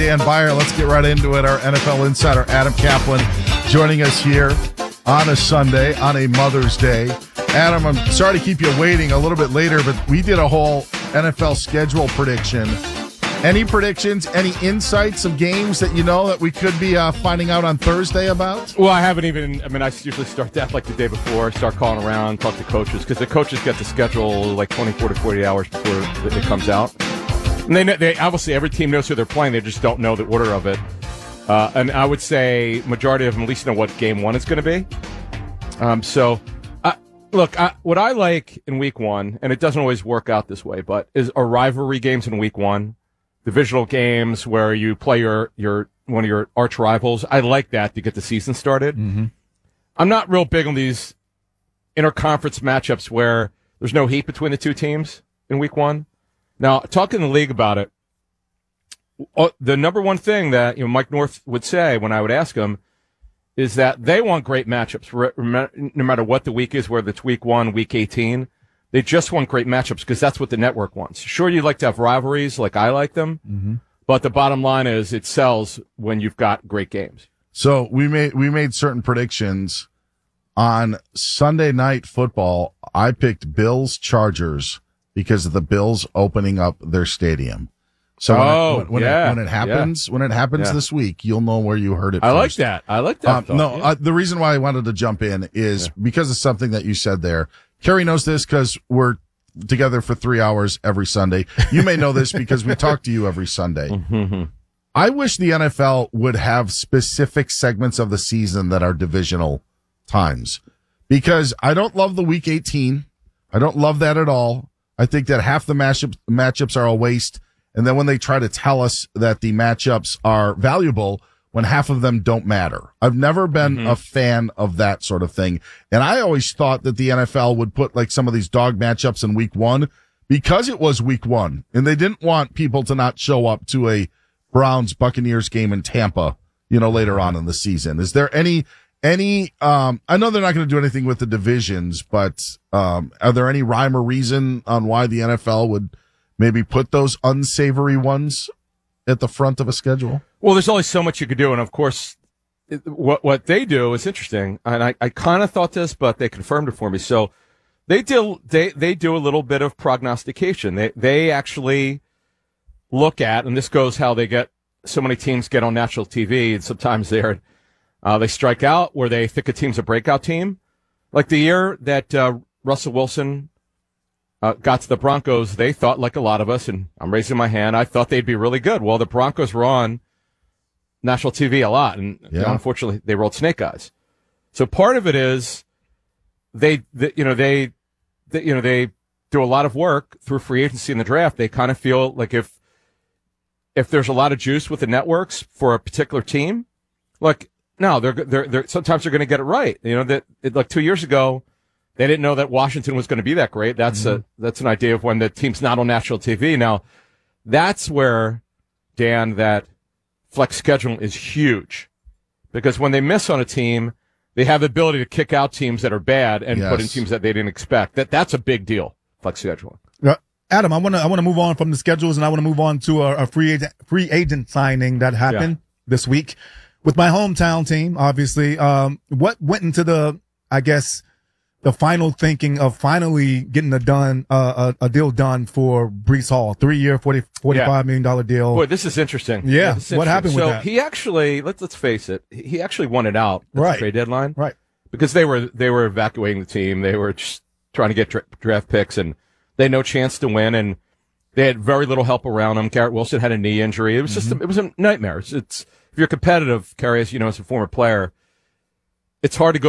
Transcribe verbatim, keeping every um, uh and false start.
Dan Beyer. Let's get right into it. Our N F L insider, Adam Kaplan, joining us here on a Sunday, on a Mother's Day. Adam, I'm sorry to keep you waiting a little bit later, but we did a whole N F L schedule prediction. Any predictions, any insights of games that you know that we could be uh, finding out on Thursday about? Well, I haven't even, I mean, I usually start that like the day before, start calling around, talk to coaches, because the coaches get the schedule like twenty-four to forty hours before it comes out. And they, they obviously, every team knows who they're playing, they just don't know the order of it. Uh, and I would say majority of them at least know what game one is going to be. Um, so, uh, look, I, what I like in week one, and it doesn't always work out this way, but is are rivalry games in week one. Divisional games where you play your, your one of your arch rivals. I like that to get the season started. Mm-hmm. I'm not real big on these interconference matchups where there's no heat between the two teams in week one. Now, talking to the league about it, the number one thing that you know Mike North would say when I would ask him is that they want great matchups, no matter what the week is, whether it's week one, week eighteen. They just want great matchups because that's what the network wants. Sure, you like to have rivalries like I like them, mm-hmm. but the bottom line is it sells when you've got great games. So we made we made certain predictions on Sunday Night Football. I picked Bills Chargers because of the Bills opening up their stadium. So when, oh, it, when, yeah, it, when it happens, yeah. when it happens yeah. this week, you'll know where you heard it. I first. like that. I like that. Um, no, yeah. uh, the reason why I wanted to jump in is yeah. because of something that you said there. Carrie knows this because we're together for three hours every Sunday. You may know this because we talk to you every Sunday. Mm-hmm. I wish the N F L would have specific segments of the season that are divisional times because I don't love the week eighteen. I don't love that at all. I think that half the matchups, matchups are a waste. And then when they try to tell us that the matchups are valuable, when half of them don't matter. I've never been mm-hmm. a fan of that sort of thing. And I always thought that the N F L would put like some of these dog matchups in week one because it was week one and they didn't want people to not show up to a Browns Buccaneers game in Tampa, you know, later on in the season. Is there any, any, um, I know they're not going to do anything with the divisions, but, um, are there any rhyme or reason on why the N F L would maybe put those unsavory ones at the front of a schedule? Well, there's only so much you could do, and of course, it, what what they do is interesting. And I, I kind of thought this, but they confirmed it for me. So they do they they do a little bit of prognostication. They they actually look at, and this goes how they get so many teams get on national T V, and sometimes they're uh, they strike out where they think a team's a breakout team. Like the year that uh, Russell Wilson Uh, got to the Broncos, they thought, like a lot of us, and I'm raising my hand, I thought they'd be really good. Well, the Broncos were on national T V a lot, and yeah. unfortunately, they rolled snake eyes. So part of it is they, they you know, they, they, you know, they do a lot of work through free agency in the draft. They kind of feel like if if there's a lot of juice with the networks for a particular team, like no, they're they're, they're sometimes they're going to get it right. You know that it, like two years ago. They didn't know that Washington was going to be that great. That's mm-hmm. a that's an idea of when the team's not on national T V. Now, that's where, Dan, that flex schedule is huge. Because when they miss on a team, they have the ability to kick out teams that are bad and yes. put in teams that they didn't expect. That That's a big deal, flex scheduling. Uh, Adam, I want to I want to move on from the schedules, and I want to move on to a, a free agent, free agent signing that happened yeah. this week with my hometown team, obviously. Um, what went into the, I guess, the final thinking of finally getting a done, uh, a, a deal done for Breece Hall, three year, forty, forty-five yeah. million dollar deal. Boy, this is interesting. Yeah. yeah what interesting. happened with so that? He actually, let's, let's face it, he actually won it out at right. the trade deadline. Right. Because they were, they were evacuating the team. They were just trying to get dra- draft picks and they had no chance to win. And they had very little help around them. Garrett Wilson had a knee injury. It was just, mm-hmm. a, it was a nightmare. It's, it's, if you're competitive, Carrie, as you know, as a former player, it's hard to go